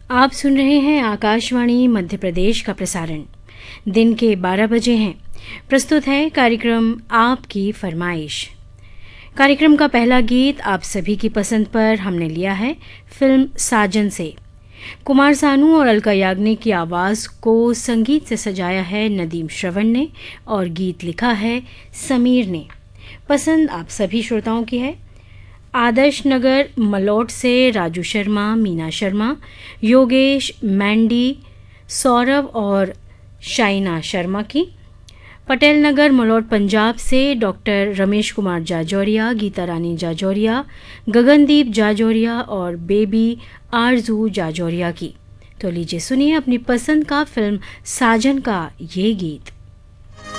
आप सुन रहे हैं आकाशवाणी मध्य प्रदेश का प्रसारण। दिन के 12 बजे हैं। प्रस्तुत है कार्यक्रम आपकी फरमाइश। कार्यक्रम का पहला गीत आप सभी की पसंद पर हमने लिया है फिल्म साजन से। कुमार सानू और अलका याग्निक की आवाज़ को संगीत से सजाया है नदीम श्रवण ने और गीत लिखा है समीर ने। पसंद आप सभी श्रोताओं की है। आदर्श नगर मलोट से राजू शर्मा, मीना शर्मा, योगेश, मैंडी, सौरभ और शाइना शर्मा की। पटेल नगर मलोट पंजाब से डॉक्टर रमेश कुमार जाजौरिया, गीता रानी जाजौरिया, गगनदीप जाजौरिया और बेबी आरजू जाजौरिया की। तो लीजिए सुनिए अपनी पसंद का फिल्म साजन का ये गीत।